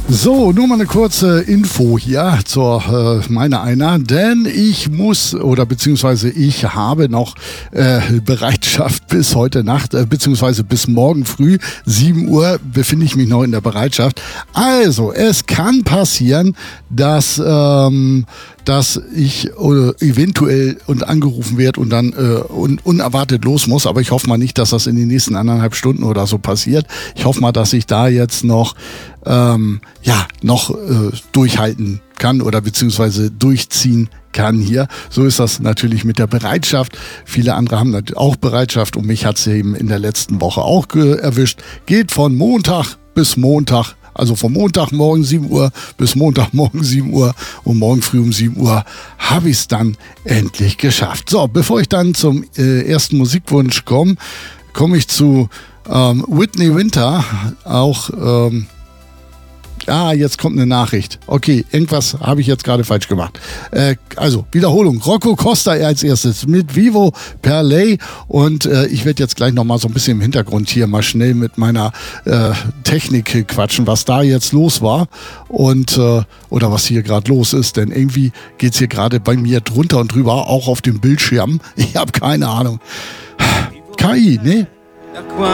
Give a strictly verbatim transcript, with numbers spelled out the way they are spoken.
So, nur mal eine kurze Info hier zur äh, meiner einer, denn ich muss oder beziehungsweise ich habe noch äh, Bereitschaft bis heute Nacht, äh, beziehungsweise bis morgen früh, sieben Uhr befinde ich mich noch in der Bereitschaft. Also, es kann passieren, dass ähm, dass ich äh, eventuell und angerufen werde und dann äh, un unerwartet los muss. Aber ich hoffe mal nicht, dass das in den nächsten anderthalb Stunden oder so passiert. Ich hoffe mal, dass ich da jetzt noch ähm, ja noch äh, durchhalten kann oder beziehungsweise durchziehen kann hier. So ist das natürlich mit der Bereitschaft. Viele andere haben natürlich auch Bereitschaft und mich hat es eben in der letzten Woche auch erwischt. Geht von Montag bis Montag. Also von Montagmorgen sieben Uhr bis Montagmorgen sieben Uhr und morgen früh um sieben Uhr habe ich es dann endlich geschafft. So, bevor ich dann zum äh, ersten Musikwunsch komme, komme ich zu ähm, Whitney Winter, auch ähm, Ah, jetzt kommt eine Nachricht. Okay, irgendwas habe ich jetzt gerade falsch gemacht. Äh, also, Wiederholung. Rocco Costa als erstes mit Vivo per Lay. Und äh, ich werde jetzt gleich nochmal so ein bisschen im Hintergrund hier mal schnell mit meiner äh, Technik quatschen, was da jetzt los war. Und, äh, oder was hier gerade los ist. Denn irgendwie geht es hier gerade bei mir drunter und drüber, auch auf dem Bildschirm. Ich habe keine Ahnung. K I, ne?